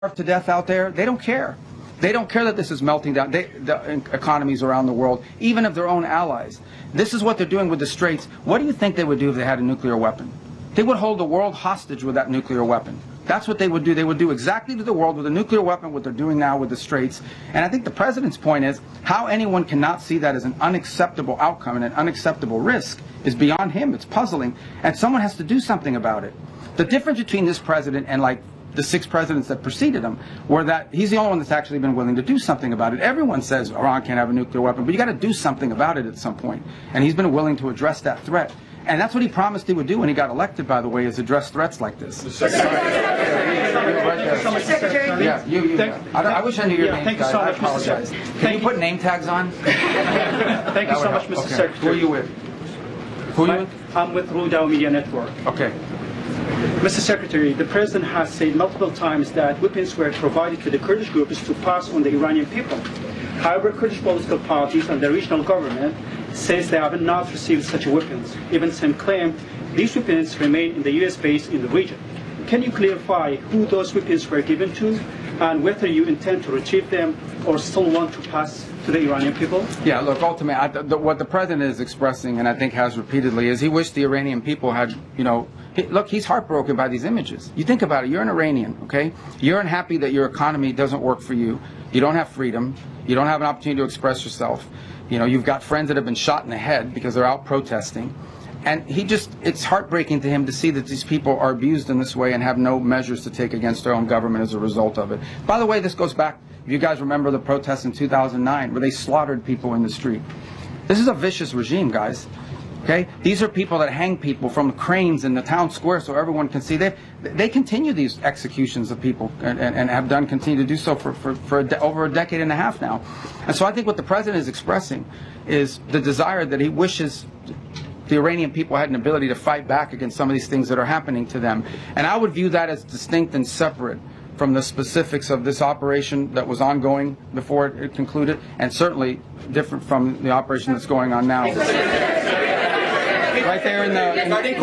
to death out there, they don't care. They don't care that this is melting down the economies around the world, even of their own allies. This is what they're doing with the Straits. What do you think they would do if they had a nuclear weapon? They would hold the world hostage with that nuclear weapon. That's what they would do. They would do exactly to the world with a nuclear weapon what they're doing now with the Straits. And I think the president's point is how anyone cannot see that as an unacceptable outcome and an unacceptable risk is beyond him. It's puzzling. And someone has to do something about it. The difference between this president and like the 6 presidents that preceded him were that he's the only one that's actually been willing to do something about it. Everyone says Iran can't have a nuclear weapon, but you got to do something about it at some point. And he's been willing to address that threat. And that's what he promised he would do when he got elected, by the way, is address threats like this. Secretary. Yeah, I wish I knew your name. Thank you so much, I apologize. Can you put name tags on? Thank you so much, Mr. Secretary. Who are you with? Who are you with? I'm with Rudao Media Network. Okay. Mr. Secretary, the President has said multiple times that weapons were provided to the Kurdish groups to pass on the Iranian people. However, Kurdish political parties and the regional government says they have not received such weapons. Even some claim these weapons remain in the U.S. base in the region. Can you clarify who those weapons were given to and whether you intend to retrieve them or still want to pass to the Iranian people? Yeah, look, ultimately, what the President is expressing, and I think has repeatedly, is he wished the Iranian people had, look, he's heartbroken by these images. You think about it, you're an Iranian, okay? You're unhappy that your economy doesn't work for you. You don't have freedom. You don't have an opportunity to express yourself. You've got friends that have been shot in the head because they're out protesting. And it's heartbreaking to him to see that these people are abused in this way and have no measures to take against their own government as a result of it. By the way, this goes back, if you guys remember the protests in 2009 where they slaughtered people in the street. This is a vicious regime, guys. Okay? These are people that hang people from cranes in the town square so everyone can see. They continue these executions of people and have continue to do so for over a decade and a half now. And so I think what the President is expressing is the desire that he wishes the Iranian people had an ability to fight back against some of these things that are happening to them. And I would view that as distinct and separate from the specifics of this operation that was ongoing before it concluded, and certainly different from the operation that's going on now. Right there in the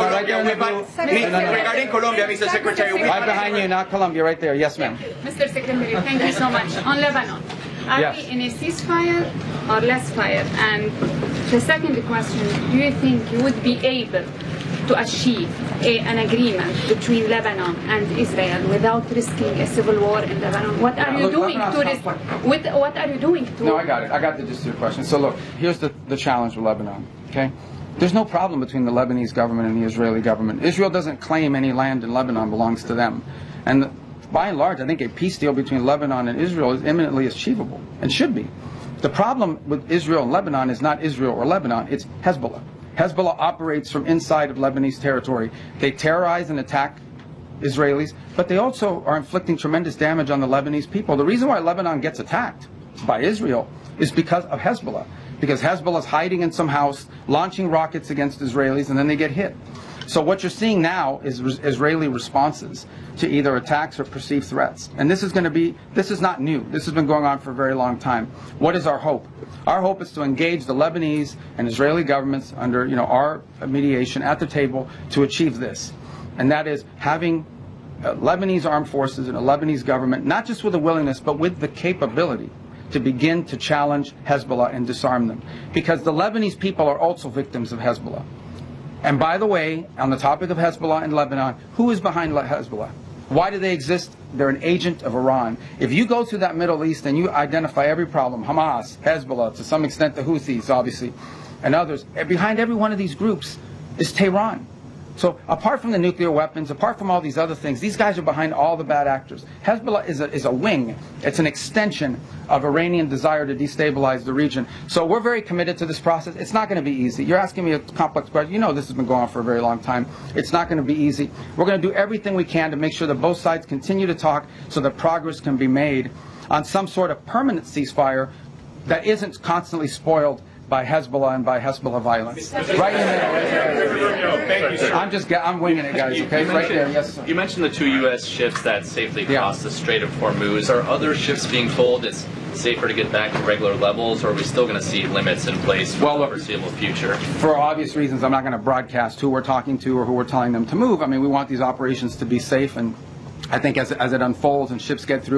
regarding Colombia, Mr. Secretary. Right behind you, not Colombia, right there. Yes, ma'am. Mr. Secretary, thank you so much. On Lebanon, are we in a ceasefire or less fire? And the second question, do you think you would be able to achieve an agreement between Lebanon and Israel without risking a civil war in Lebanon? What are you doing to what are you doing to? No, I got it. I got the gist of your question. So look, here's the challenge with Lebanon. Okay. There's no problem between the Lebanese government and the Israeli government. Israel doesn't claim any land in Lebanon belongs to them. And by and large, I think a peace deal between Lebanon and Israel is imminently achievable and should be. The problem with Israel and Lebanon is not Israel or Lebanon, it's Hezbollah. Hezbollah operates from inside of Lebanese territory. They terrorize and attack Israelis, but they also are inflicting tremendous damage on the Lebanese people. The reason why Lebanon gets attacked by Israel is because of Hezbollah. Because Hezbollah is hiding in some house, launching rockets against Israelis, and then they get hit. So what you're seeing now is Israeli responses to either attacks or perceived threats. And this is not new. This has been going on for a very long time. What is our hope? Our hope is to engage the Lebanese and Israeli governments under our mediation at the table to achieve this. And that is having Lebanese armed forces and a Lebanese government, not just with the willingness, but with the capability to begin to challenge Hezbollah and disarm them. Because the Lebanese people are also victims of Hezbollah. And by the way, on the topic of Hezbollah in Lebanon, who is behind Hezbollah? Why do they exist? They're an agent of Iran. If you go through that Middle East and you identify every problem, Hamas, Hezbollah, to some extent the Houthis, obviously, and others, behind every one of these groups is Tehran. So apart from the nuclear weapons, apart from all these other things, these guys are behind all the bad actors. Hezbollah is a wing. It's an extension of Iranian desire to destabilize the region. So we're very committed to this process. It's not going to be easy. You're asking me a complex question. You know this has been going on for a very long time. It's not going to be easy. We're going to do everything we can to make sure that both sides continue to talk so that progress can be made on some sort of permanent ceasefire that isn't constantly spoiled by Hezbollah and by Hezbollah violence. Right in there. I'm winging it, guys, okay? Right there, yes, sir. You mentioned the 2 U.S. ships that safely crossed the Strait of Hormuz. Are other ships being told it's safer to get back to regular levels, or are we still going to see limits in place for the foreseeable future? For obvious reasons, I'm not going to broadcast who we're talking to or who we're telling them to move. I mean, we want these operations to be safe and I think as it unfolds and ships get through